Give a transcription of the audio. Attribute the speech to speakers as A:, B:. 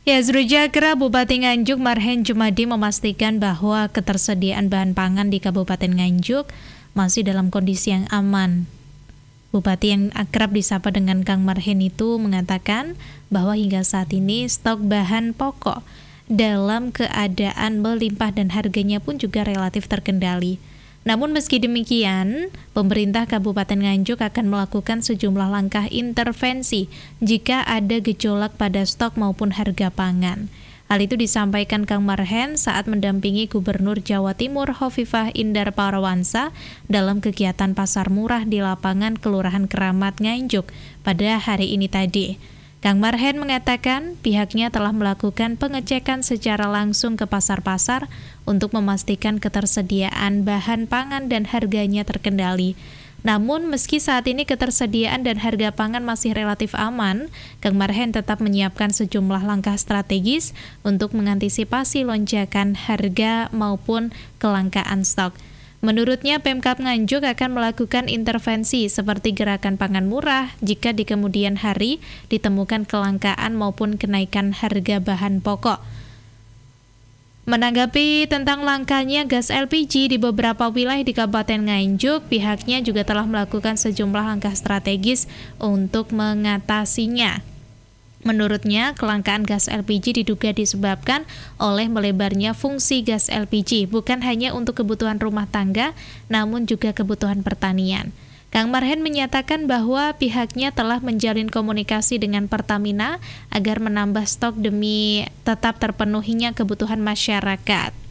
A: Ya, Zrujakra Bupati Nganjuk Marhen Jumadi memastikan bahwa ketersediaan bahan pangan di Kabupaten Nganjuk masih dalam kondisi yang aman. Bupati yang akrab disapa dengan Kang Marhen itu mengatakan bahwa hingga saat ini stok bahan pokok dalam keadaan melimpah dan harganya pun juga relatif terkendali. Namun meski demikian, pemerintah Kabupaten Nganjuk akan melakukan sejumlah langkah intervensi jika ada gejolak pada stok maupun harga pangan. Hal itu disampaikan Kang Marhen saat mendampingi Gubernur Jawa Timur Hovifah Indar Parawansa dalam kegiatan pasar murah di lapangan Kelurahan Keramat Nganjuk pada hari ini tadi. Kang Marhen mengatakan pihaknya telah melakukan pengecekan secara langsung ke pasar-pasar untuk memastikan ketersediaan bahan pangan dan harganya terkendali. Namun meski saat ini ketersediaan dan harga pangan masih relatif aman, Kang Marhen tetap menyiapkan sejumlah langkah strategis untuk mengantisipasi lonjakan harga maupun kelangkaan stok. Menurutnya, Pemkab Nganjuk akan melakukan intervensi seperti gerakan pangan murah jika di kemudian hari ditemukan kelangkaan maupun kenaikan harga bahan pokok. Menanggapi tentang langkanya gas LPG di beberapa wilayah di Kabupaten Nganjuk, pihaknya juga telah melakukan sejumlah langkah strategis untuk mengatasinya. Menurutnya, kelangkaan gas LPG diduga disebabkan oleh melebarnya fungsi gas LPG, bukan hanya untuk kebutuhan rumah tangga, namun juga kebutuhan pertanian. Kang Marhen menyatakan bahwa pihaknya telah menjalin komunikasi dengan Pertamina agar menambah stok demi tetap terpenuhinya kebutuhan masyarakat.